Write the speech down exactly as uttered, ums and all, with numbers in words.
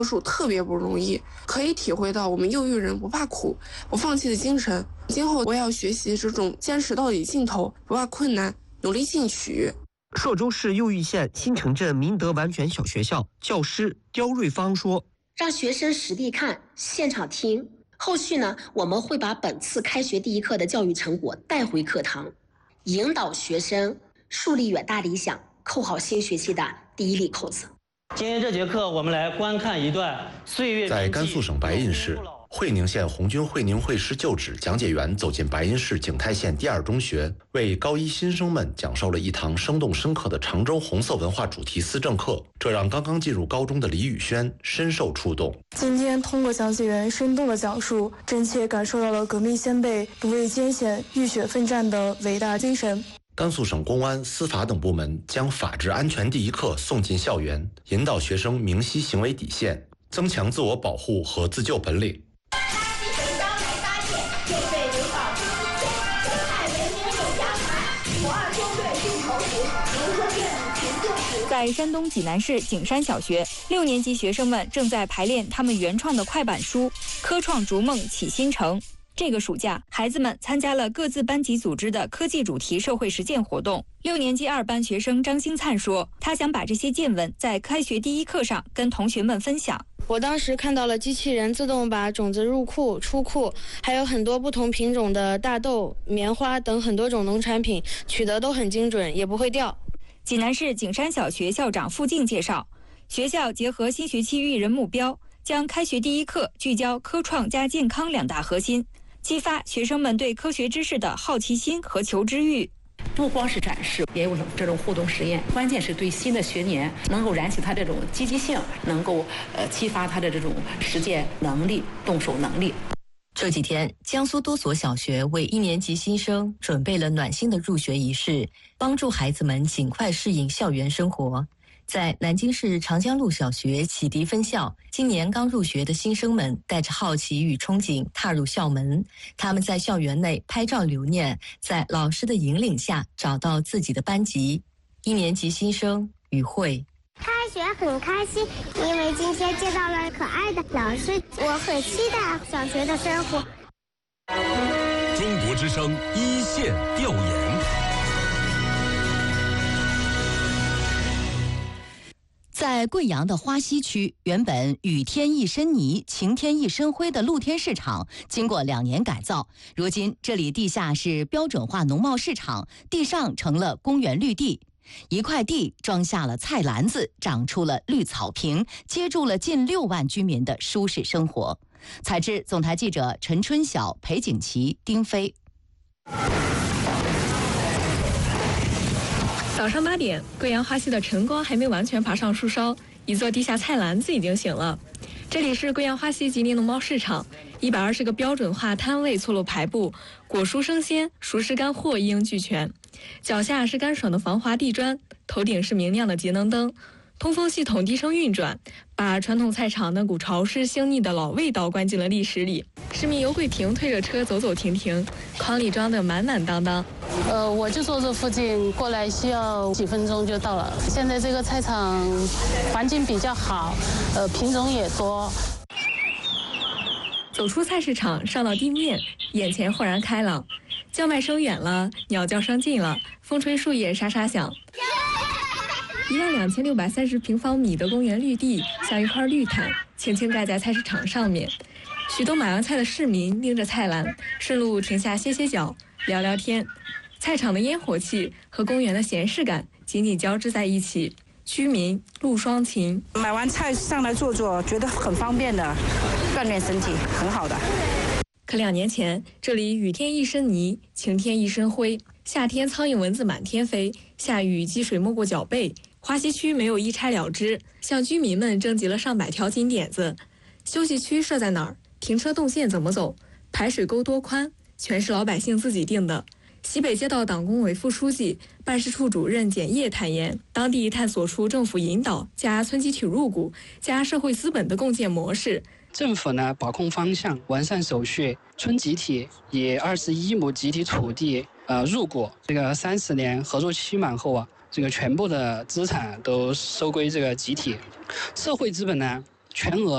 读书特别不容易，可以体会到我们幼育人不怕苦、不放弃的精神。今后我也要学习这种坚持到底劲头，不怕困难，努力进取。 朔州市右峪县新城镇明德完全小学校教师刁瑞芳说：“ 让学生实地看、现场听。后续呢，我们会把本次开学第一课的教育成果带回课堂，引导学生树立远大理想，扣好新学期的第一粒扣子。” 今天这节课，我们来观看一段岁月。 在甘肃省白银市会宁县红军会宁会师旧址讲解员走进白银市景泰县第二中学，为高一新生们讲授了一堂生动深刻的常州红色文化主题思政课，这让刚刚进入高中的李宇轩深受触动。 今天通过讲解员生动的讲述，真切感受到了革命先辈不畏艰险、浴血奋战的伟大精神。 甘肃省公安、司法等部门将法治安全第一课送进校园，引导学生明晰行为底线，增强自我保护和自救本领。 在山东济南市景山小学，六年级学生们正在排练他们原创的快板书《科创逐梦启新城》。这个暑假，孩子们参加了各自班级组织的科技主题社会实践活动。六年级二班学生张兴灿说，他想把这些见闻在开学第一课上跟同学们分享。 我当时看到了机器人自动把种子入库、出库，还有很多不同品种的大豆、棉花等很多种农产品，取得都很精准，也不会掉。 济南市景山小学校长付静介绍，学校结合新学期育人目标，将开学第一课聚焦科创加健康两大核心，激发学生们对科学知识的好奇心和求知欲。 不光是展示，也有这种互动实验，关键是对新的学年能够燃起他这种积极性，能够呃激发他的这种实践能力、动手能力。 这几天，江苏多所小学为一年级新生准备了暖心的入学仪式，帮助孩子们尽快适应校园生活。在南京市长江路小学启迪分校，今年刚入学的新生们带着好奇与憧憬踏入校门，他们在校园内拍照留念，在老师的引领下找到自己的班级。一年级新生于慧。 开学很开心，因为今天见到了可爱的老师，我很期待小学的生活。 中国之声一线调研。 在贵阳的花溪区，原本雨天一身泥，晴天一身灰的露天市场，经过两年改造，如今这里地下是标准化农贸市场，地上成了公园绿地。一块地装下了菜篮子，长出了绿草坪，接住了近六万居民的舒适生活。采制总台记者陈春晓、裴景琦、丁飞。 早上八点，贵阳花溪的晨光还没完全爬上树梢，一座地下菜篮子已经醒了。这里是贵阳花溪吉林农贸市场，一百二十个标准化摊位错落排布，果蔬生鲜、熟食干货一应俱全。脚下是干爽的防滑地砖，头顶是明亮的节能灯，通风系统低声运转，把传统菜场那股潮湿腥腻的老味道关进了历史里。市民尤桂婷推着车走走停停，筐里装得满满当当。 呃，我就住这附近，过来需要几分钟就到了。现在这个菜场环境比较好，呃，品种也多。 走出菜市场，上到地面，眼前豁然开朗，叫卖声远了，鸟叫声近了，风吹树叶沙沙响。一万两千六百三十平方米的公园绿地，像一块绿毯，轻轻盖在菜市场上面。许多买完菜的市民拎着菜篮，顺路停下歇歇脚，聊聊天。菜场的烟火气和公园的闲适感紧紧交织在一起，居民陆双情。 买完菜上来坐坐，觉得很方便的，锻炼身体，很好的。 可两年前，这里雨天一身泥，晴天一身灰，夏天苍蝇蚊子满天飞，下雨积水没过脚背。花溪区没有一拆了之，向居民们征集了上百条金点子。休息区设在哪儿？停车动线怎么走？排水沟多宽？全是老百姓自己定的。西北街道党工委副书记、办事处主任简业坦言，当地探索出政府引导加村集体入股加社会资本的共建模式。 政府呢把控方向，完善手续，村集体以二十一亩集体土地呃入股，这个三十年合作期满后啊，这个全部的资产都收归这个集体，社会资本呢全额